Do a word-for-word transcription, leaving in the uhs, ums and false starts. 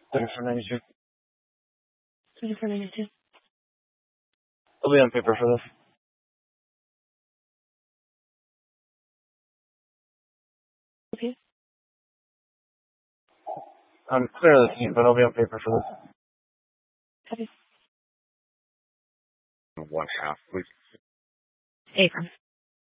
thirty-four ninety-two. thirty-four ninety-two. I'll be on paper for this. Okay. I'm clear of the team, but I'll be on paper for this. Copy. One half, please. Abram.